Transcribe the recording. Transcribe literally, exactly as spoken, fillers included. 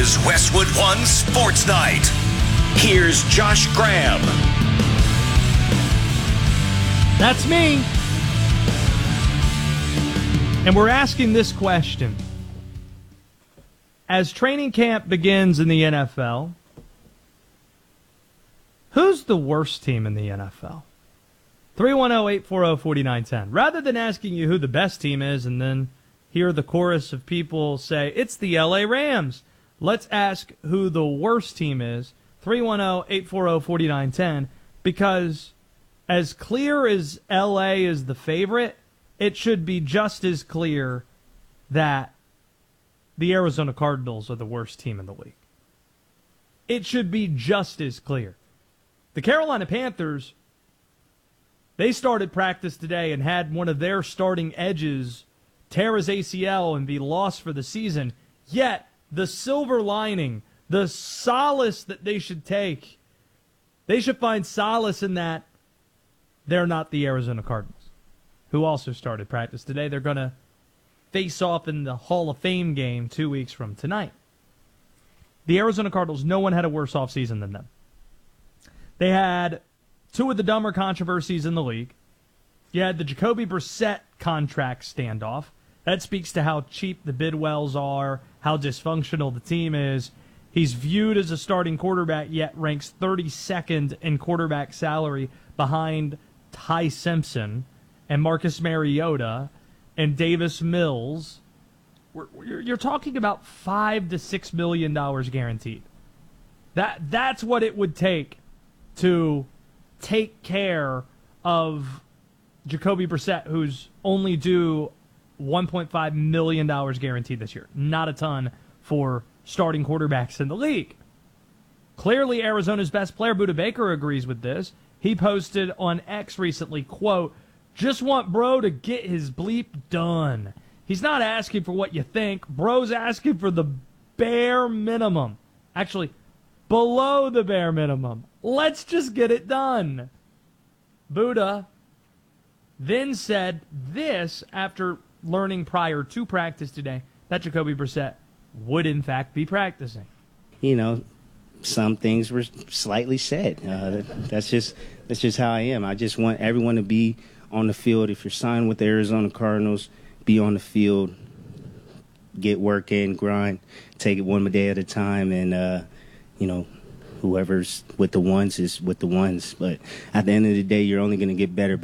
is Westwood One Sports Night. Here's Josh Graham. That's me. And we're asking this question. As training camp begins in the N F L, who's the worst team in the N F L? three one zero, eight four zero, four nine one zero. Rather than asking you who the best team is and then hear the chorus of people say, it's the L A Rams, let's ask who the worst team is, three one zero, eight four zero, four nine one zero, because as clear as L A is the favorite, it should be just as clear that the Arizona Cardinals are the worst team in the league. It should be just as clear. The Carolina Panthers, they started practice today and had one of their starting edges tear his A C L and be lost for the season. Yet, the silver lining, the solace that they should take, they should find solace in that they're not the Arizona Cardinals, who also started practice today. They're going to face off in the Hall of Fame game two weeks from tonight. The Arizona Cardinals, no one had a worse offseason than them. They had two of the dumber controversies in the league. You had the Jacoby Brissett contract standoff. That speaks to how cheap the Bidwells are, how dysfunctional the team is. He's viewed as a starting quarterback, yet ranks thirty-second in quarterback salary behind Ty Simpson and Marcus Mariota and Davis Mills. We're, we're, you're talking about five to six million dollars guaranteed. That that's what it would take to take care of Jacoby Brissett, who's only due one point five million dollars guaranteed this year. Not a ton for starting quarterbacks in the league. Clearly, Arizona's best player, Budda Baker, agrees with this. He posted on X recently, quote, "Just want bro to get his bleep done." He's not asking for what you think. Bro's asking for the bare minimum. Actually, below the bare minimum. Let's just get it done. Budda then said this after learning prior to practice today that Jacoby Brissett would in fact be practicing. You know, some things were slightly said. Uh, that's just that's just how I am. I just want everyone to be on the field. If you're signed with the Arizona Cardinals, be on the field, get work in, grind, take it one day at a time, and, uh, you know, whoever's with the ones is with the ones. But at the end of the day, you're only going to get better by